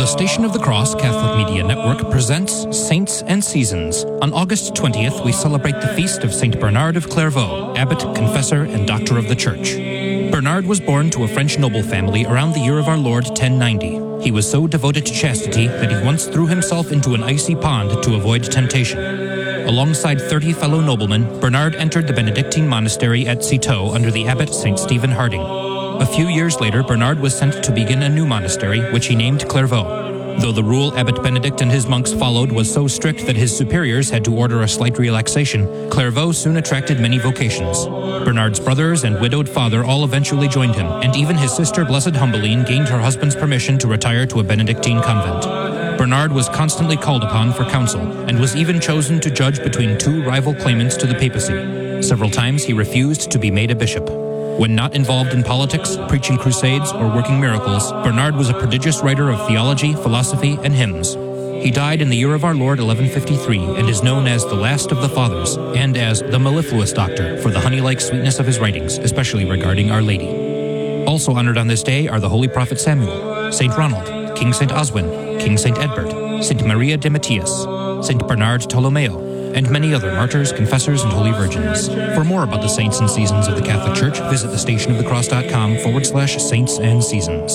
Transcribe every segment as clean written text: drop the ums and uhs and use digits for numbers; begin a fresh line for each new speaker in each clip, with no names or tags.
The Station of the Cross Catholic Media Network presents Saints and Seasons. On August 20th, we celebrate the feast of Saint Bernard of Clairvaux, abbot, confessor, and doctor of the Church. Bernard was born to a French noble family around the year of our Lord 1090. He was so devoted to chastity that he once threw himself into an icy pond to avoid temptation. Alongside 30 fellow noblemen, Bernard entered the Benedictine monastery at Citeaux under the abbot St. Stephen Harding. A few years later, Bernard was sent to begin a new monastery, which he named Clairvaux. Though the rule Abbot Benedict and his monks followed was so strict that his superiors had to order a slight relaxation, Clairvaux soon attracted many vocations. Bernard's brothers and widowed father all eventually joined him, and even his sister Blessed Humbeline gained her husband's permission to retire to a Benedictine convent. Bernard was constantly called upon for counsel, and was even chosen to judge between two rival claimants to the papacy. Several times he refused to be made a bishop. When not involved in politics, preaching crusades, or working miracles, Bernard was a prodigious writer of theology, philosophy, and hymns. He died in the year of our Lord 1153 and is known as the last of the Fathers and as the mellifluous doctor for the honey-like sweetness of his writings, especially regarding Our Lady. Also honored on this day are the Holy Prophet Samuel, Saint Ronald, King Saint Oswin, King Saint Edbert, Saint Maria de Matthias, Saint Bernard Tolomeo, and many other martyrs, confessors, and holy virgins. For more about the saints and seasons of the Catholic Church, visit thestationofthecross.com/saints and seasons.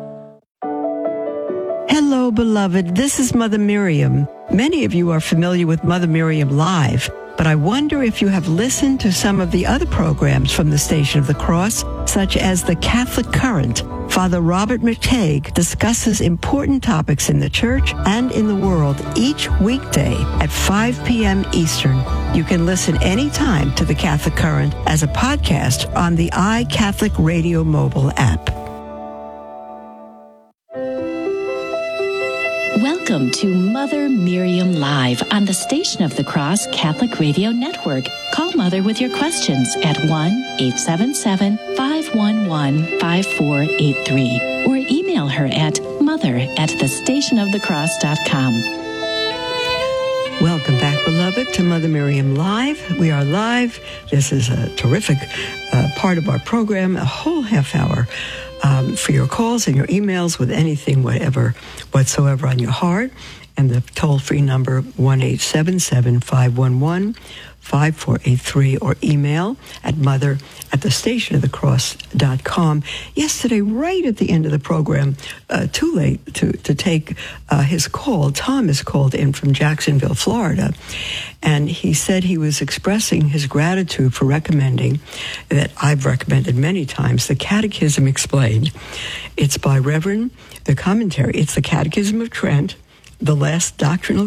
Hello, beloved. This is Mother Miriam. Many of you are familiar with Mother Miriam Live, but I wonder if you have listened to some of the other programs from the Station of the Cross, such as The Catholic Current. Father Robert McTague discusses important topics in the Church and in the world each weekday at 5 p.m. Eastern. You can listen anytime to The Catholic Current as a podcast on the iCatholic Radio mobile app.
Welcome to Mother Miriam Live on the Station of the Cross Catholic Radio Network. Call Mother with your questions at 1-877-511-5483 or email her at mother@thestationofthecross.com.
Welcome back, beloved, to Mother Miriam Live. We are live. This is a terrific part of our program, a whole half hour for your calls and your emails with anything, whatsoever on your heart. And the toll-free number, 1-877-511-5483, or email at mother@thestationofthecross.com. Yesterday, right at the end of the program, too late to take his call, Thomas called in from Jacksonville, Florida, and he said he was expressing his gratitude for recommending, that I've recommended many times, the Catechism Explained. It's by Reverend, the commentary, it's the Catechism of Trent, the last doctrinal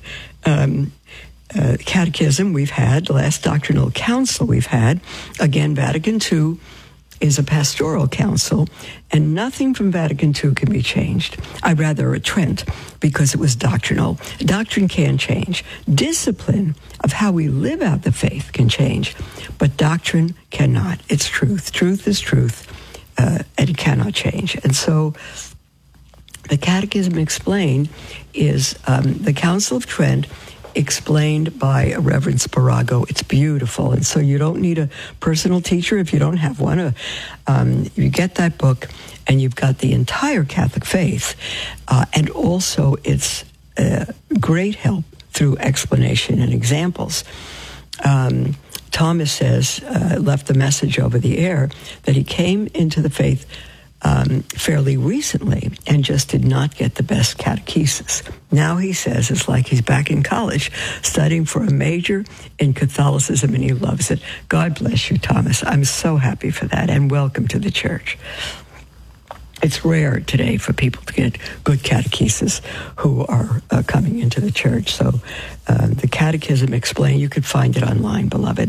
catechism we've had, the last doctrinal council we've had. Again, Vatican II is a pastoral council, and nothing from Vatican II can be changed. I'd rather a Trent, because it was doctrinal. Doctrine can change. Discipline of how we live out the faith can change, but doctrine cannot. It's truth. Truth is truth, and it cannot change. And so the Catechism Explained is the Council of Trent explained by Reverend Sparago. It's beautiful, and so you don't need a personal teacher if you don't have one. You get that book, and you've got the entire Catholic faith, and also it's great help through explanation and examples. Thomas says, left the message over the air, that he came into the faith fairly recently and just did not get the best catechesis. Now he says it's like he's back in college studying for a major in Catholicism, and he loves it. God bless you, Thomas. I'm so happy for that, and welcome to the Church. It's rare today for people to get good catechesis who are coming into the Church. So the Catechism Explained, you could find it online, beloved.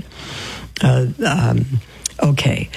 Okay.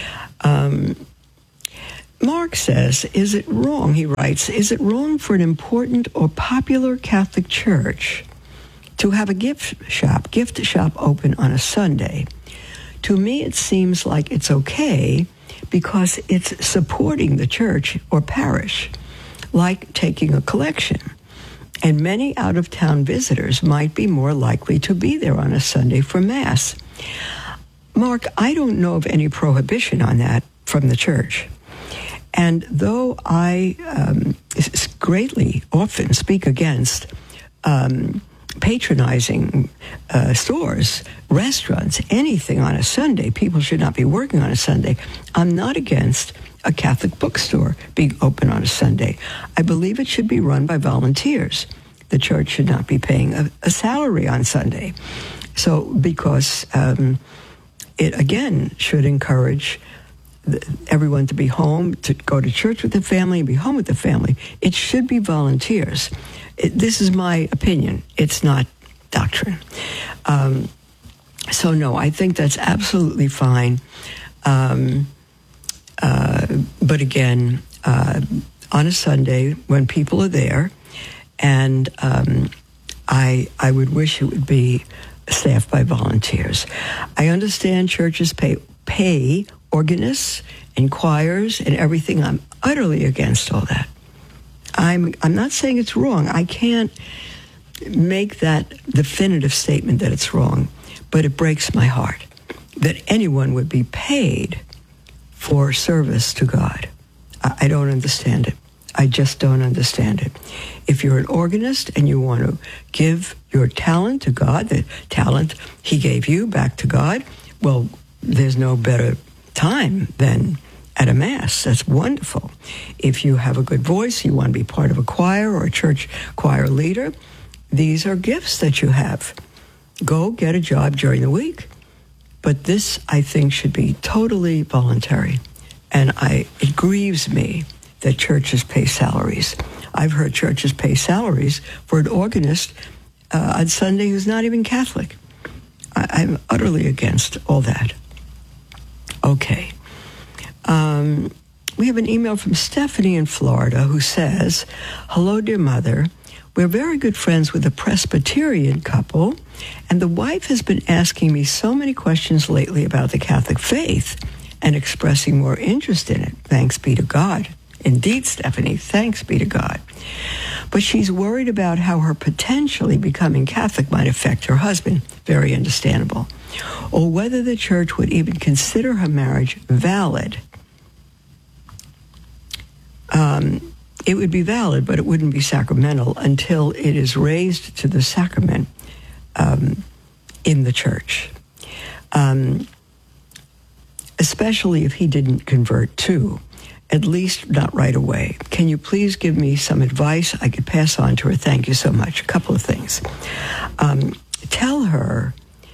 Mark says, is it wrong, he writes, is it wrong for an important or popular Catholic church to have a gift shop open on a Sunday? To me, it seems like it's okay because it's supporting the church or parish, like taking a collection. And many out-of-town visitors might be more likely to be there on a Sunday for Mass. Mark, I don't know of any prohibition on that from the church. And though I often speak against patronizing stores, restaurants, anything on a Sunday. People should not be working on a Sunday. I'm not against a Catholic bookstore being open on a Sunday. I believe it should be run by volunteers. The church should not be paying a salary on Sunday. So, because it, again, should encourage everyone to be home, to go to church with the family, and be home with the family. It should be volunteers. This is my opinion. It's not doctrine. So, no, I think that's absolutely fine. But again, on a Sunday, when people are there, and I would wish it would be staffed by volunteers. I understand churches pay organists and choirs and everything. I'm utterly against all that. I'm not saying it's wrong. I can't make that definitive statement that it's wrong, but it breaks my heart that anyone would be paid for service to God. I don't understand it. I just don't understand it. If you're an organist and you want to give your talent to God, the talent he gave you back to God, well, there's no better time than at a Mass. That's wonderful. If you have a good voice, you want to be part of a choir or a church choir leader, these are gifts that you have. Go get a job during the week. But this, I think, should be totally voluntary. And it grieves me that churches pay salaries. I've heard churches pay salaries for an organist on Sunday who's not even Catholic. I'm utterly against all that. Okay. We have an email from Stephanie in Florida who says, "Hello, dear Mother. We're very good friends with a Presbyterian couple, and the wife has been asking me so many questions lately about the Catholic faith and expressing more interest in it. Thanks be to God." Indeed, Stephanie, thanks be to God. But she's worried about how her potentially becoming Catholic might affect her husband, very understandable, or whether the church would even consider her marriage valid. It would be valid, but it wouldn't be sacramental until it is raised to the sacrament in the church, especially if he didn't convert too. At least not right away. Can you please give me some advice I could pass on to her? Thank you so much. A couple of things. Tell her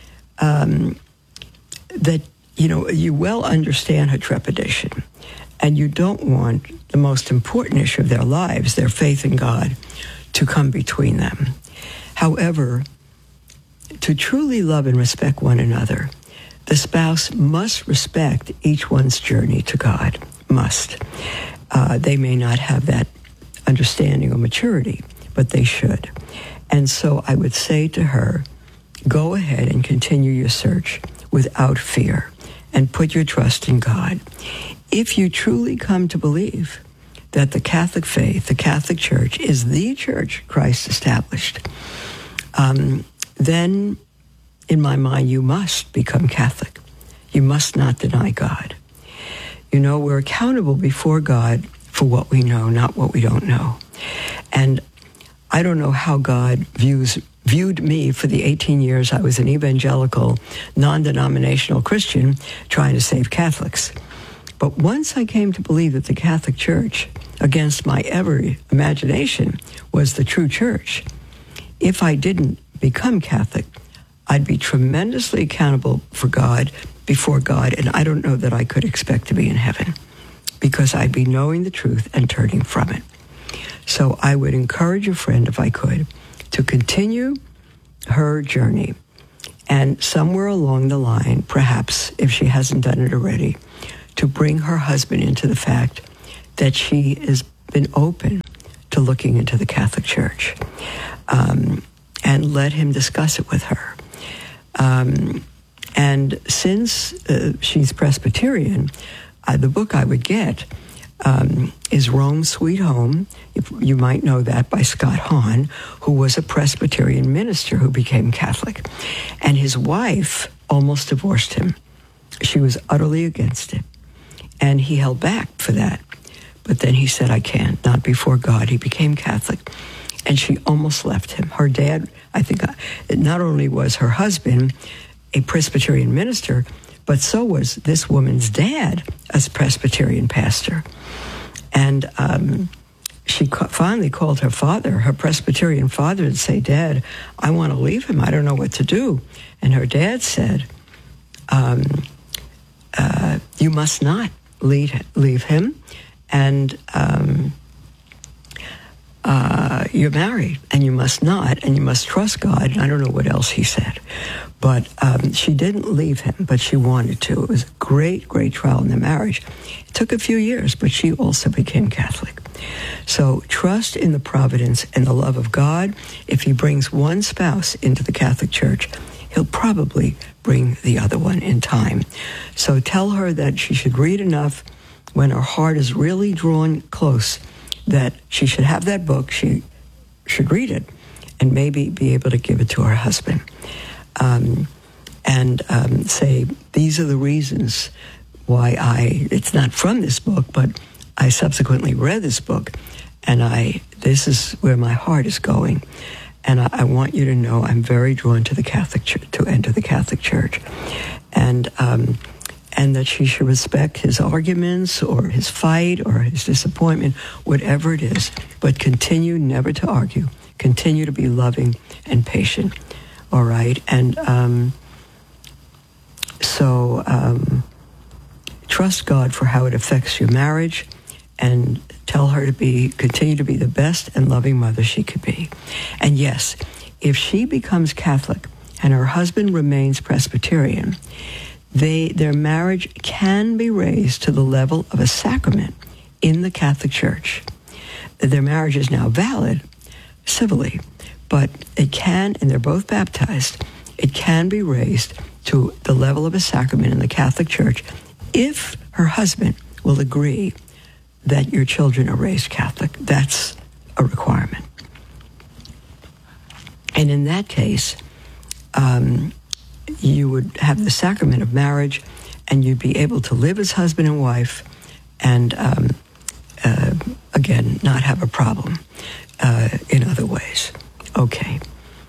that, you well understand her trepidation, and you don't want the most important issue of their lives, their faith in God, to come between them. However, to truly love and respect one another, the spouse must respect each one's journey to God. Must. They may not have that understanding or maturity, but they should. And so I would say to her, go ahead and continue your search without fear and put your trust in God. If you truly come to believe that the Catholic faith, the Catholic Church, is the church Christ established, then, in my mind, you must become Catholic. You must not deny God. We're accountable before God for what we know, not what we don't know. And I don't know how God viewed me for the 18 years I was an evangelical, non-denominational Christian trying to save Catholics. But once I came to believe that the Catholic Church, against my every imagination, was the true church, if I didn't become Catholic, I'd be tremendously accountable before God, and I don't know that I could expect to be in heaven, because I'd be knowing the truth and turning from it. So I would encourage a friend, if I could, to continue her journey, and somewhere along the line, perhaps if she hasn't done it already, to bring her husband into the fact that she has been open to looking into the Catholic Church, and let him discuss it with her. And since she's Presbyterian, the book I would get is Rome, Sweet Home. You might know that, by Scott Hahn, who was a Presbyterian minister who became Catholic. And his wife almost divorced him. She was utterly against it. And he held back for that. But then he said, I can't, not before God. He became Catholic. And she almost left him. Her dad, I think, not only was her husband a Presbyterian minister, but so was this woman's dad, a Presbyterian pastor. And she finally called her father, her Presbyterian father, and say, Dad, I want to leave him. I don't know what to do. And her dad said, you must not leave him. And you're married, and you must not, and you must trust God. And I don't know what else he said. But she didn't leave him, but she wanted to. It was a great, great trial in their marriage. It took a few years, but she also became Catholic. So trust in the providence and the love of God. If he brings one spouse into the Catholic Church, he'll probably bring the other one in time. So tell her that she should read enough when her heart is really drawn close, that she should have that book, she should read it, and maybe be able to give it to her husband. Say, these are the reasons why it's not from this book, but I subsequently read this book, and this is where my heart is going. And I want you to know I'm very drawn to the Catholic Church, to enter the Catholic Church. And that she should respect his arguments or his fight or his disappointment, whatever it is, but continue never to argue. Continue to be loving and patient. All right? And trust God for how it affects your marriage, and tell her to continue to be the best and loving mother she could be. And yes, if she becomes Catholic and her husband remains Presbyterian, their marriage can be raised to the level of a sacrament in the Catholic Church. Their marriage is now valid civilly, but it can, and they're both baptized, it can be raised to the level of a sacrament in the Catholic Church if her husband will agree that your children are raised Catholic. That's a requirement. And in that case, you would have the sacrament of marriage, and you'd be able to live as husband and wife, and again, not have a problem in other ways. Okay.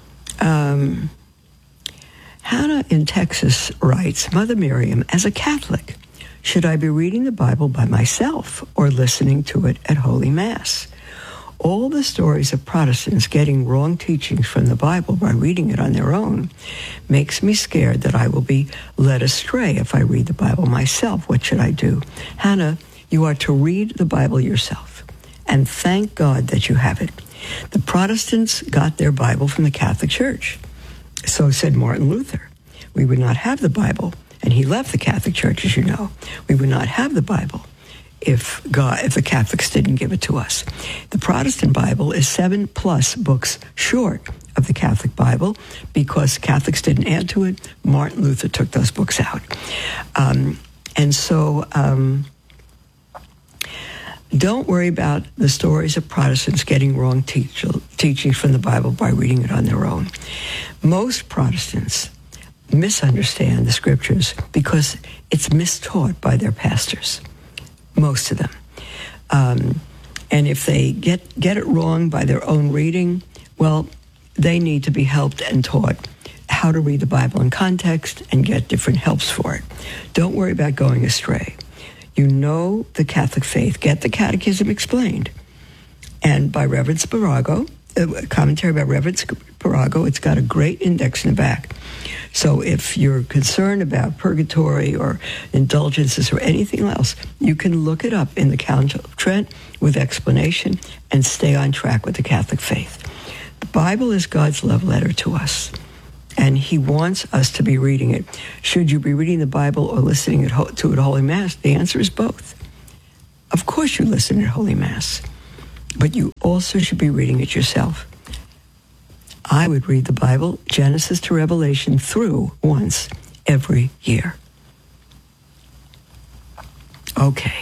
Hannah in Texas writes, Mother Miriam, as a Catholic, should I be reading the Bible by myself or listening to it at Holy Mass? All the stories of Protestants getting wrong teachings from the Bible by reading it on their own makes me scared that I will be led astray if I read the Bible myself. What should I do? Hannah, you are to read the Bible yourself, and thank God that you have it. The Protestants got their Bible from the Catholic Church. So said Martin Luther. We would not have the Bible, and he left the Catholic Church, as you know. We would not have the Bible if the Catholics didn't give it to us. The Protestant Bible is 7+ books short of the Catholic Bible because Catholics didn't add to it. Martin Luther took those books out. Don't worry about the stories of Protestants getting wrong teachings from the Bible by reading it on their own. Most Protestants misunderstand the Scriptures because it's mistaught by their pastors. Most of them. And if they get it wrong by their own reading, well, they need to be helped and taught how to read the Bible in context and get different helps for it. Don't worry about going astray. You know the Catholic faith. Get the Catechism Explained. And by Reverend Spirago, a commentary by Reverend Spirago, it's got a great index in the back. So if you're concerned about purgatory or indulgences or anything else, you can look it up in the Council of Trent with explanation and stay on track with the Catholic faith. The Bible is God's love letter to us, and he wants us to be reading it. Should you be reading the Bible or listening to it at Holy Mass? The answer is both. Of course you listen at Holy Mass, but you also should be reading it yourself. I would read the Bible, Genesis to Revelation, through once every year. Okay.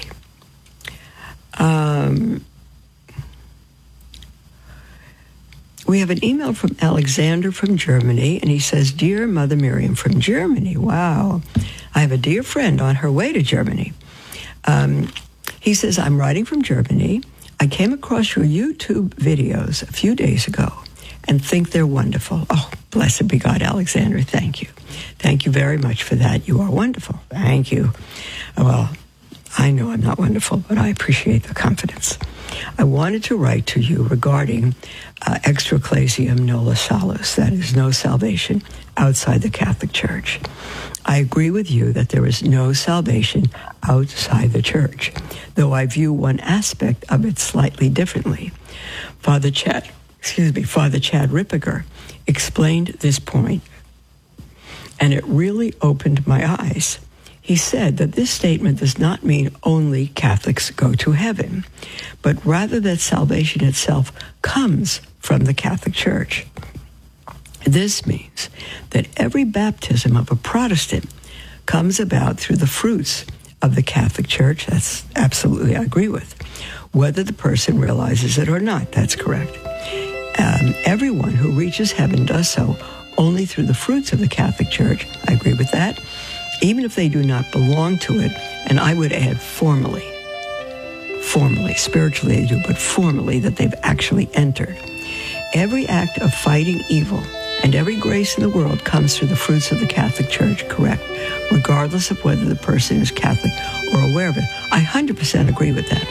We have an email from Alexander from Germany, and he says, Dear Mother Miriam from Germany. Wow. I have a dear friend on her way to Germany. He says, I'm writing from Germany. I came across your YouTube videos a few days ago and think they're wonderful. Oh, blessed be God, Alexander. Thank you. Thank you very much for that. You are wonderful. Thank you. Well, I know I'm not wonderful, but I appreciate the confidence. I wanted to write to you regarding extra ecclesiam nulla salus, that is, no salvation outside the Catholic Church. I agree with you that there is no salvation outside the Church, though I view one aspect of it slightly differently. Father Chad Ripperger explained this point, and it really opened my eyes. He said that this statement does not mean only Catholics go to heaven, but rather that salvation itself comes from the Catholic Church. This means that every baptism of a Protestant comes about through the fruits of the Catholic Church. That's absolutely, I agree with. Whether the person realizes it or not, that's correct. Everyone who reaches heaven does so only through the fruits of the Catholic Church. I agree with that. Even if they do not belong to it, and I would add formally, spiritually they do, but formally that they've actually entered. Every act of fighting evil and every grace in the world comes through the fruits of the Catholic Church, correct, regardless of whether the person is Catholic or aware of it. I 100% agree with that.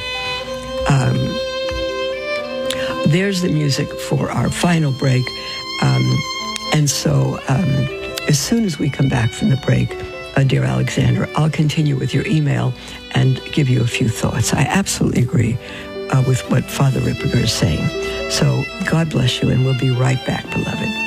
There's the music for our final break. And so as soon as we come back from the break, dear Alexander, I'll continue with your email and give you a few thoughts. I absolutely agree with what Father Ripperger is saying. So God bless you, and we'll be right back, beloved.